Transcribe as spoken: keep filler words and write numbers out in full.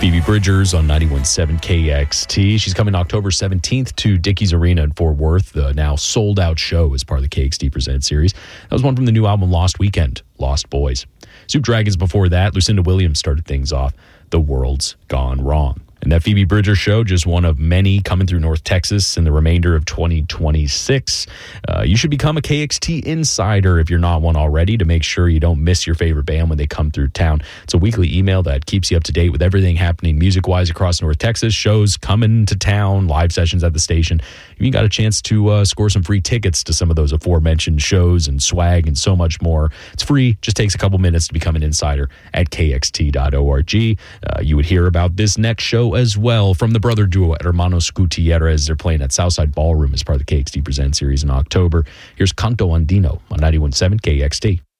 Phoebe Bridgers on ninety-one point seven K X T. She's coming October seventeenth to Dickies Arena in Fort Worth. The now sold-out show as part of the K X T Presents series. That was one from the new album Lost Weekend, Lost Boys. Soup Dragons before that. Lucinda Williams started things off. The World's Gone Wrong. And that Phoebe Bridgers show, just one of many coming through North Texas in the remainder of twenty twenty-six. Uh, you should become a K X T insider if you're not one already to make sure you don't miss your favorite band when they come through town. It's a weekly email that keeps you up to date with everything happening music-wise across North Texas, shows coming to town, live sessions at the station. You got a chance to uh, score some free tickets to some of those aforementioned shows and swag and so much more. It's free. Just takes a couple minutes to become an insider at K X T dot org. Uh, you would hear about this next show as well from the brother duo Hermanos Gutierrez. They're playing at Southside Ballroom as part of the K X T Present series in October. Here's Canto Andino on ninety-one point seven K X T.